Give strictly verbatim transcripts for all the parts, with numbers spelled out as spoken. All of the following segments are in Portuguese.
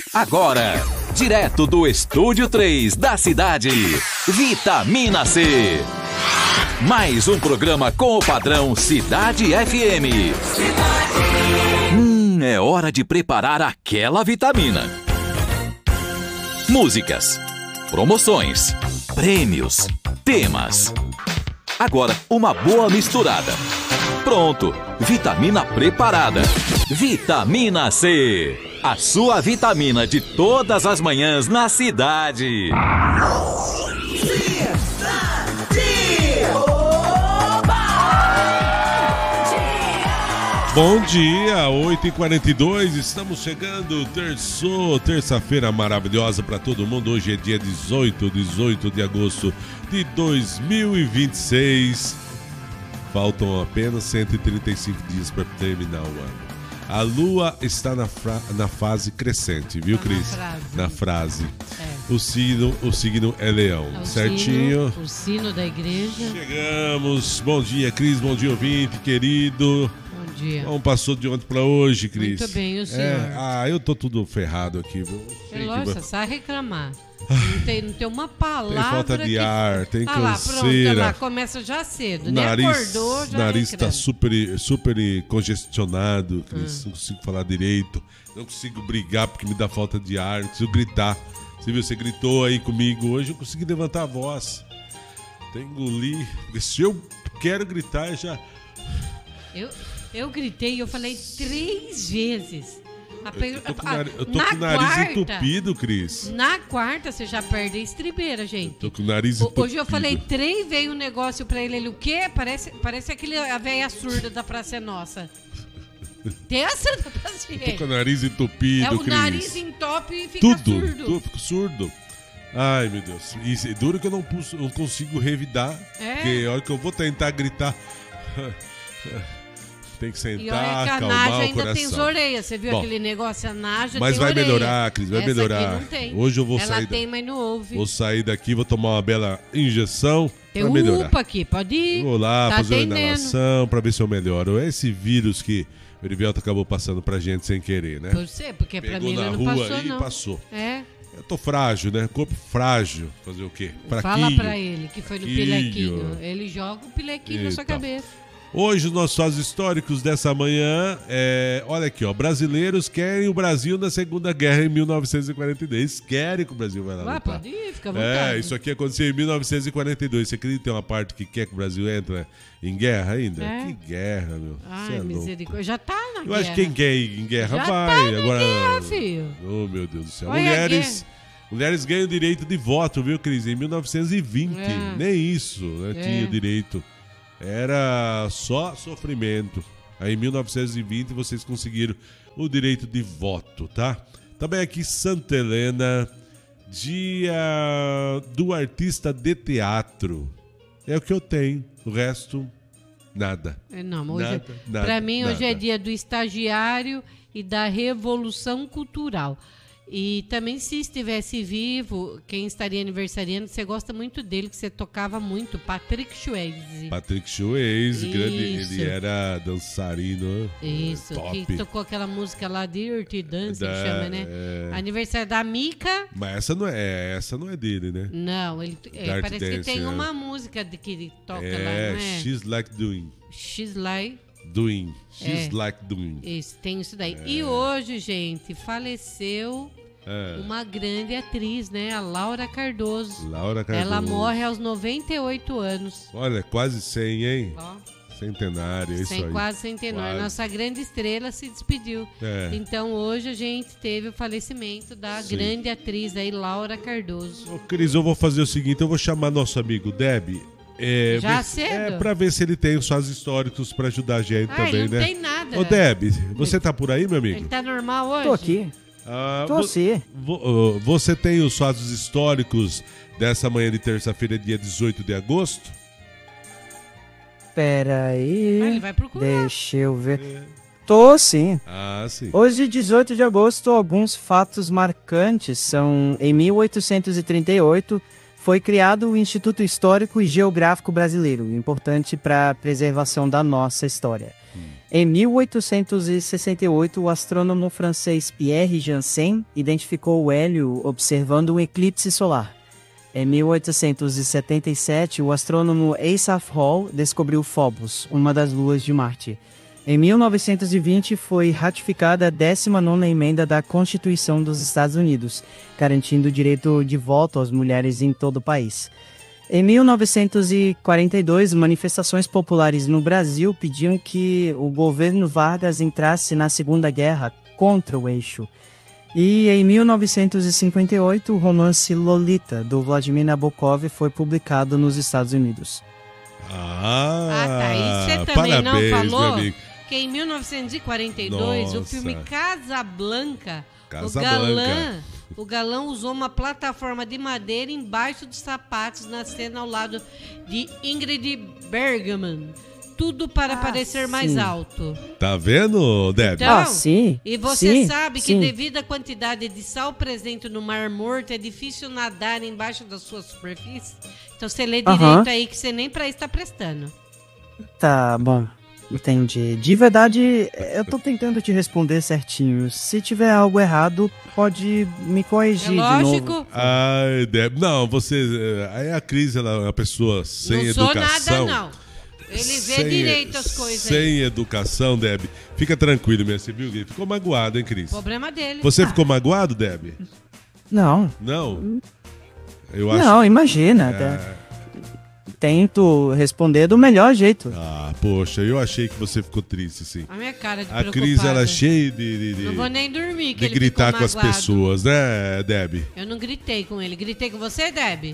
Agora, direto do Estúdio três da cidade, Vitamina C. Mais um programa com o padrão Cidade F M. Cidade. Hum, é hora de preparar aquela vitamina. Músicas, promoções, prêmios, temas. Agora, uma boa misturada. Pronto, vitamina preparada. Vitamina C. A sua vitamina de todas as manhãs na cidade. Bom dia, oito e quarenta e dois, estamos chegando, terçou, terça-feira maravilhosa para todo mundo. Hoje é dia dezoito, dezoito de agosto de dois mil e vinte e seis. Faltam apenas cento e trinta e cinco dias para terminar o ano. A lua está na, fra- na fase crescente, viu, Cris? Na frase. Na frase. É. O signo, o signo é leão, É o certinho? Sino, o sino da igreja. Chegamos. Bom dia, Cris. Bom dia, ouvinte, querido. Bom dia. Como passou de ontem pra hoje, Cris? Muito bem, o senhor? É, ah, eu tô tudo ferrado aqui. Viu? É lógico, só reclamar. Não tem, não tem uma palavra. Tem falta de que... ar, tem ah lá, pronto, canseira. lá, começa já cedo. O Nem nariz, acordou, já nariz é tá credo. super, super congestionado, Cris. Hum. Não consigo falar direito. Não consigo brigar porque me dá falta de ar. Não consigo gritar. Você viu, você gritou aí comigo hoje, eu consegui levantar a voz. Tem que engolir. Porque se eu quero gritar, eu já... Eu, eu gritei, eu falei três vezes. A pe- Eu tô com o a- nariz, eu tô na com o nariz quarta, entupido, Cris. Na quarta, você já perde a estribeira, gente. Tô com o nariz O- entupido. Hoje eu falei três, veio um negócio pra ele, ele o quê? Parece, parece aquele, a velha surda da Praça é Nossa. Tem essa da Praça Tô com o nariz entupido, É o Cris. nariz entope e fica Tudo, surdo. tudo, fico surdo. Ai, meu Deus. E é duro que eu não, pulso, não consigo revidar. É. Porque a hora que eu vou tentar gritar... Tem que E olha sentar, que a acalmar Naja o ainda coração. tem as orelhas. Você viu Bom, aquele negócio? A Naja mas tem vai orelha. melhorar, Cris, vai Essa melhorar. aqui não tem. Hoje eu vou Ela sair tem, da- mas não ouve. Vou sair daqui, vou tomar uma bela injeção Tem pra um melhorar. UPA aqui, pode ir. Vou lá Tá fazer uma atendendo. inalação pra ver se eu melhoro. É esse vírus que o Erivelto acabou passando pra gente sem querer, né? Por você, porque pra Pegou mim na ele não rua passou, aí e não. passou. É. Eu tô frágil, né? Corpo frágil. Fazer o quê? Fala Fraquinho. pra ele que foi no Fraquinho. pilequinho. Ele joga o pilequinho na sua Então. cabeça. Hoje, os nossos fatos históricos dessa manhã, é, olha aqui, ó, brasileiros querem o Brasil na Segunda Guerra em mil novecentos e quarenta e dois. Querem que o Brasil vai lá Ah, lutar. pode ir, fica à vontade. É, isso aqui aconteceu em mil novecentos e quarenta e dois. Você acredita que tem uma parte que quer que o Brasil entre em guerra ainda? É. Que guerra, meu. Cê Ai, é louco. misericórdia. Já tá na Eu guerra. acho que quem quer ir em guerra Já vai. tá na Agora, guerra, filho. Oh, meu Deus do céu. Olha a Mulheres, mulheres ganham direito de voto, viu, Cris? Em mil novecentos e vinte. É. Nem isso, né? É. Tinha direito. Era só sofrimento. Aí em mil novecentos e vinte vocês conseguiram o direito de voto, tá? Também aqui Santa Helena, dia do artista de teatro. É o que eu tenho. O resto, nada. É, não, mas hoje, Nada, nada, pra mim, hoje é nada. dia do estagiário e da revolução cultural. E também, se estivesse vivo, quem estaria aniversariando, você gosta muito dele, que você tocava muito, Patrick Swayze. Patrick Swayze, grande, Isso. ele era dançarino. Isso, top. que tocou aquela música lá, Dirty Dancing, Da- que chama, né? é. Aniversário da Mica. Mas essa não é, essa não é dele, né? Não, ele é, Dirty parece que Dancing, tem né? uma música de, que ele toca é, lá, não é? She's Like Doing. She's Like. Doing. She's É. Like Doing. Isso, tem isso daí. E hoje, gente, faleceu É. uma grande atriz, né? A Laura Cardoso. Laura Cardoso. Ela morre aos noventa e oito anos. Olha, quase cem, hein? Ó, Centenário, é isso sem aí. quase centenário. Quase. Nossa grande estrela se despediu. É. Então hoje a gente teve o falecimento da Sim. grande atriz aí, Laura Cardoso. Ô, Cris, eu vou fazer o seguinte, eu vou chamar nosso amigo Deb. É, Já ver se- É, cedo? pra ver se ele tem os fatos históricos pra ajudar a gente Ah, também, ele não né? tem nada. Ô, Deb, você tá por aí, meu amigo? Ele tá normal hoje? Tô aqui. Ah, Tô vo- sim. vo- ah, Você tem os fatos históricos dessa manhã de terça-feira, dia dezoito de agosto? Pera aí. Ah, ele vai procurar. Deixa eu ver. Tô sim. Ah, sim. Hoje, dezoito de agosto, alguns fatos marcantes são: em mil oitocentos e trinta e oito, foi criado o Instituto Histórico e Geográfico Brasileiro, importante para a preservação da nossa história. Em mil oitocentos e sessenta e oito, o astrônomo francês Pierre Janssen identificou o hélio observando um eclipse solar. Em mil oitocentos e setenta e sete, o astrônomo Asaph Hall descobriu Phobos, uma das luas de Marte. Em mil novecentos e vinte, foi ratificada a décima nona emenda da Constituição dos Estados Unidos, garantindo o direito de voto às mulheres em todo o país. Em mil novecentos e quarenta e dois, manifestações populares no Brasil pediam que o governo Vargas entrasse na Segunda Guerra contra o eixo. E em mil novecentos e cinquenta e oito, o romance Lolita, do Vladimir Nabokov, foi publicado nos Estados Unidos. Ah, ah tá. E você também parabéns, não falou meu amigo. que em mil novecentos e quarenta e dois, Nossa. o filme Casablanca, Casablanca. o galã, o galã usou uma plataforma de madeira embaixo dos sapatos na cena ao lado de Ingrid Bergman. Tudo para Ah, parecer sim. mais alto. Tá vendo, Deb? Então, Ah, sim. E você sim, sabe que sim. devido à quantidade de sal presente no Mar Morto, é difícil nadar embaixo da sua superfície. Então você lê direito Aham. aí que você nem para isso está prestando. Tá, bom. Entendi. De verdade, eu tô tentando te responder certinho. Se tiver algo errado, pode me corrigir É de lógico. novo. Ai, Deb. Não, você. eh, Aí a Cris, ela é uma pessoa sem não sou educação. nada, não. Ele vê Sem- direito as coisas aí. Sem educação, Deb. Fica tranquilo, minha. Você viu? Ficou magoado, hein, Cris? Problema dele. Você ficou magoado, Deb? Não, Não? Eu acho. não, imagina. tá? Tento responder do melhor jeito. Ah, poxa, eu achei que você ficou triste, sim. A minha cara de A preocupada. Cris, ela é cheia de, de, de, Não vou nem dormir, que de ele gritar ficou com as magoado. pessoas, né, Deb? Eu não gritei com ele. Gritei com você, Deb?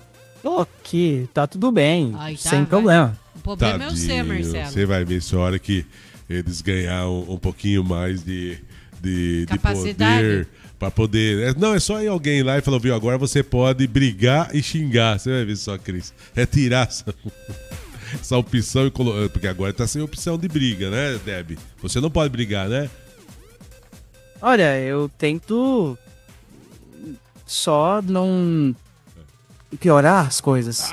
Ok, tá tudo bem. Ai, tá, sem vai. problema. O problema é o seu, Marcelo. Você vai ver se a hora que eles ganhar um, um pouquinho mais de, de, de Capacidade. poder para poder. é, Não, é só ir alguém lá e falar, viu, agora você pode brigar e xingar. Você vai ver só, Cris. É tirar essa, essa opção e colocar. Porque agora tá sem opção de briga, né, Deb? Você não pode brigar, né? Olha, eu tento só não piorar as coisas.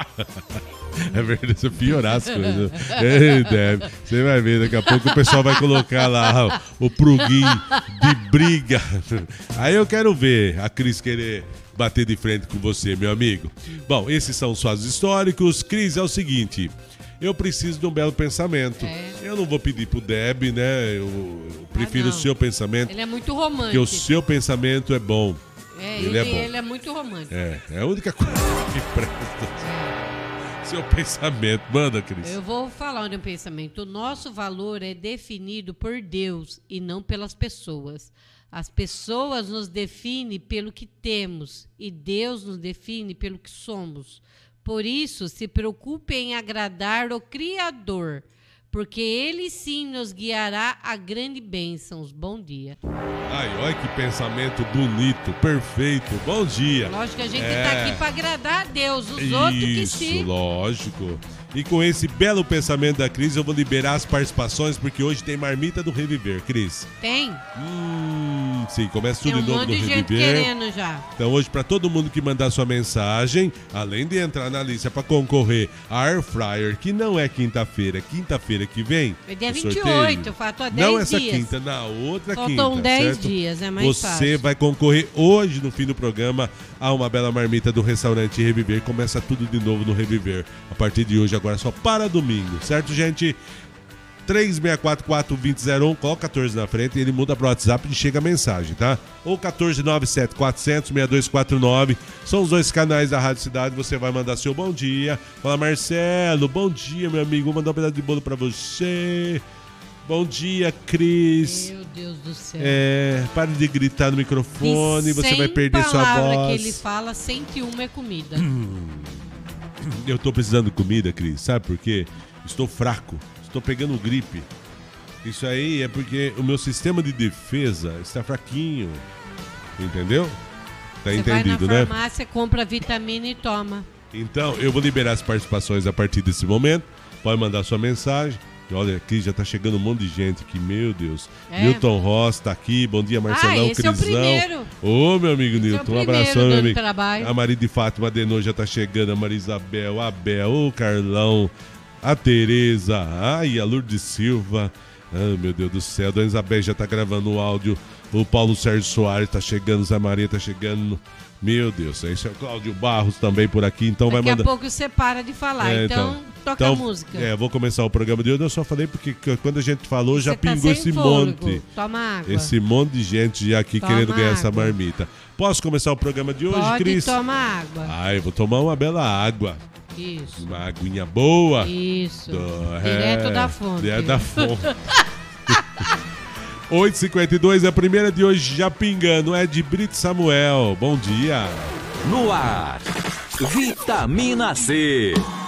É verdade, você piorar as coisas. Ei, Deb, você vai ver, daqui a pouco o pessoal vai colocar lá o plugin de briga. Aí eu quero ver a Cris querer bater de frente com você, meu amigo. Bom, esses são os fatos históricos. Cris, é o seguinte, eu preciso de um belo pensamento. É. Eu não vou pedir pro Deb, né? Eu, eu prefiro Ah, o não. seu pensamento, Ele é muito porque romântico. o seu pensamento é bom. É, ele ele, é bom. ele é muito romântico. É, é a única coisa que presta. Seu pensamento. Manda, Cris. Eu vou falar um pensamento. O nosso valor é definido por Deus e não pelas pessoas. As pessoas nos definem pelo que temos e Deus nos define pelo que somos. Por isso, se preocupe em agradar o Criador, porque Ele sim nos guiará a grandes bênçãos. Bom dia. Ai, olha que pensamento bonito, perfeito. Bom dia. Lógico que a gente É. está aqui para agradar a Deus, os outros que Isso, se... lógico. E com esse belo pensamento da Cris, eu vou liberar as participações, porque hoje tem marmita do Reviver, Cris. Tem. Hum, sim, começa Tem tudo um de novo monte no de gente Reviver. querendo já. Então hoje, para todo mundo que mandar sua mensagem, além de entrar na lista para concorrer a Air Fryer, que não é quinta-feira, quinta-feira que vem. É dia o vinte e sorteio. oito, faltou dez Não essa dias. quinta, na outra Faltam quinta. dez certo? dias, é mais Você fácil. vai concorrer hoje, no fim do programa, a uma bela marmita do restaurante Reviver. Começa tudo de novo no Reviver. A partir de hoje, agora só para domingo, certo, gente? três seis quatro quatro, dois zero zero um, coloca quatorze na frente e ele muda para o WhatsApp e chega a mensagem, tá? Ou quatorze nove sete quatro zero zero, seis dois quatro nove. São os dois canais da Rádio Cidade. Você vai mandar seu bom dia. Fala, Marcelo, bom dia, meu amigo. Vou mandar um pedaço de bolo para você. Bom dia, Cris. Meu Deus do céu. É, pare de gritar no microfone, De você cem vai perder sua palavras voz. que ele fala, cento e uma é comida. Eu tô precisando de comida, Cris. Sabe por quê? Estou fraco. Estou pegando gripe. Isso aí é porque o meu sistema de defesa está fraquinho. Entendeu? Tá Você entendido, vai na né? farmácia, compra vitamina e toma. Então, eu vou liberar as participações a partir desse momento. Pode mandar sua mensagem. E olha, aqui já tá chegando um monte de gente aqui, meu Deus. É. Nilton Ross tá aqui. Bom dia, Marcelão, Ah, esse é o Crisão. primeiro. Ô, meu amigo Esse é o Nilton, um primeiro abração, meu do amigo. trabalho. A Maria de Fátima Adenor já tá chegando, a Maria Isabel, a Bel, o Carlão, a Tereza, ai, a Lourdes Silva, Ai, meu Deus do céu. A Dona Isabel já tá gravando o áudio. O Paulo Sérgio Soares tá chegando. Zé Maria tá chegando. Meu Deus, esse é o Cláudio Barros também por aqui. Então Daqui vai mandar. Daqui a pouco você para de falar. É, então, então, toca então, a música. É, vou começar o programa de hoje. Eu só falei porque quando a gente falou, já você tá pingou sem esse fôlego. monte. Toma água. Esse monte de gente já aqui Toma querendo ganhar água. essa marmita. Posso começar o programa de hoje, Pode Cris? Toma água. Ai, vou tomar uma bela água. Isso. Uma aguinha boa. Isso. Do... Direto é, da fonte. Direto da fonte. oito e cinquenta e dois, a primeira de hoje já pingando. É de Brito Samuel. Bom dia. No ar, Vitamina C.